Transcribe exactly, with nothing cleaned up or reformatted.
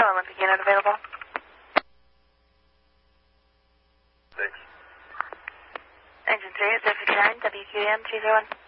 Olympic unit available. Six. Engine three is zero fifty-nine, W Q M three zero one.